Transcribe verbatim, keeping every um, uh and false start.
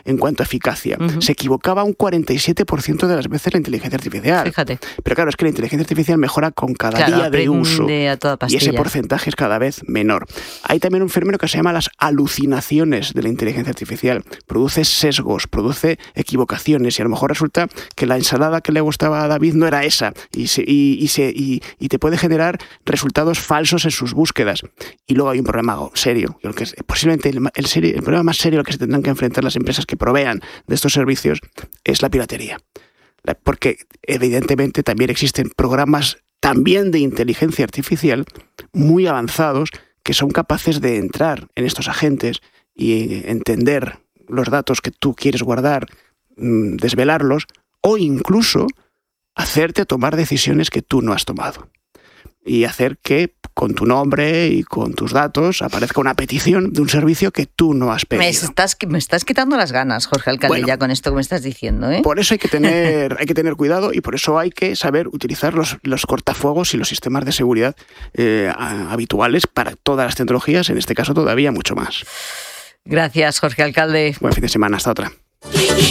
en cuanto a eficacia. Uh-huh. Se equivocaba un cuarenta y siete por ciento de las veces la inteligencia artificial. Fíjate. Pero claro, es que la inteligencia artificial mejora con cada claro, día de uso. A toda y ese porcentaje es cada vez menor. Hay también un fenómeno que se llama las alucinaciones de la inteligencia artificial. Produce sesgos, produce equivocaciones y a lo mejor resulta que la ensalada que le gustaba a David no era esa y, se, y, y, se, y, y te puede generar resultados falsos en sus búsquedas. Y luego hay un problema serio, el que es, posiblemente el, el, serio, el problema más serio al que se tendrán que enfrentar las empresas que provean de estos servicios es la piratería. Porque evidentemente también existen programas también de inteligencia artificial muy avanzados que son capaces de entrar en estos agentes y entender los datos que tú quieres guardar, desvelarlos o incluso hacerte tomar decisiones que tú no has tomado y hacer que con tu nombre y con tus datos aparezca una petición de un servicio que tú no has pedido. Me estás, me estás quitando las ganas, Jorge Alcalde, bueno, ya con esto que me estás diciendo, ¿eh? Por eso hay que tener, hay que tener cuidado y por eso hay que saber utilizar los, los cortafuegos y los sistemas de seguridad eh, habituales para todas las tecnologías, en este caso todavía mucho más. Gracias, Jorge Alcalde. Buen fin de semana, hasta otra.